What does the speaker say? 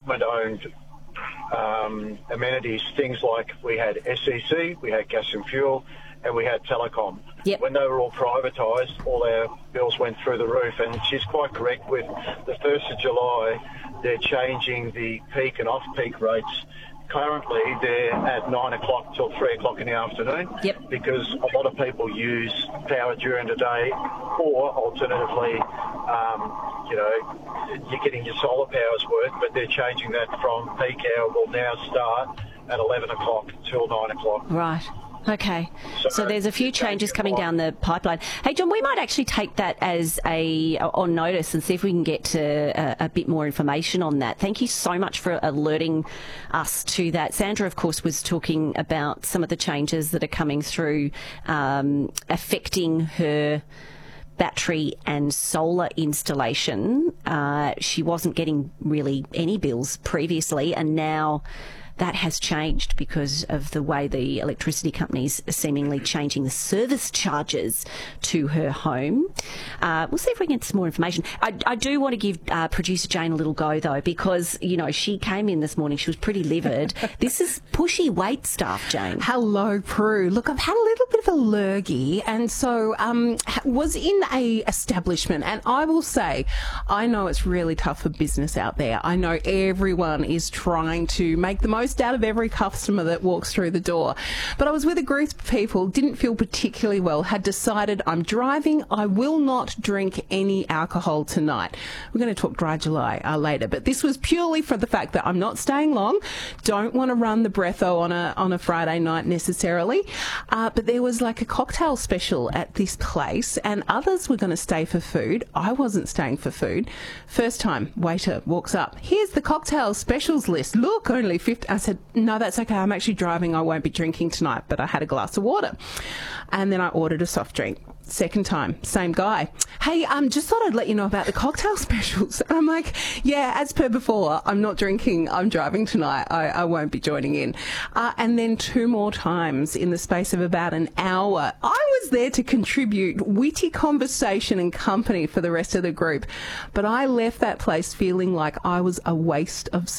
government-owned amenities, things like we had SEC, we had gas and fuel, and we had telecom. Yep. When they were all privatised, all our bills went through the roof. And she's quite correct, with the 1st of July, they're changing the peak and off-peak rates. Currently, they're at 9 o'clock till 3 o'clock in the afternoon. Yep. Because a lot of people use power during the day, or alternatively, you're getting your solar powers work, but they're changing that from peak hour will now start at 11 o'clock till 9 o'clock. Right. Okay. So there's a few changes coming down the pipeline. Hey, John, we might actually take that as on notice and see if we can get a bit more information on that. Thank you so much for alerting us to that. Sandra, of course, was talking about some of the changes that are coming through affecting her battery and solar installation. She wasn't getting really any bills previously, and now that has changed because of the way the electricity companies are seemingly changing the service charges to her home. We'll see if we can get some more information. I do want to give producer Jane a little go, though, because, she came in this morning. She was pretty livid. This is pushy weight stuff, Jane. Hello, Prue. Look, I've had a little bit of a lurgy, and so was in a establishment, and I will say, I know it's really tough for business out there. I know everyone is trying to make the most out of every customer that walks through the door. But I was with a group of people, didn't feel particularly well, had decided I'm driving, I will not drink any alcohol tonight. We're going to talk Dry July later, but this was purely for the fact that I'm not staying long, don't want to run the breatho on a Friday night necessarily, but there was like a cocktail special at this place and others were going to stay for food. I wasn't staying for food. First time, waiter walks up, here's the cocktail specials list, look, only 50. I said, no, that's okay, I'm actually driving, I won't be drinking tonight, but I had a glass of water. And then I ordered a soft drink. Second time, same guy. Hey, just thought I'd let you know about the cocktail specials. And I'm like, yeah, as per before, I'm not drinking, I'm driving tonight, I won't be joining in. And then 2 more times in the space of about an hour. I was there to contribute witty conversation and company for the rest of the group, but I left that place feeling like I was a waste of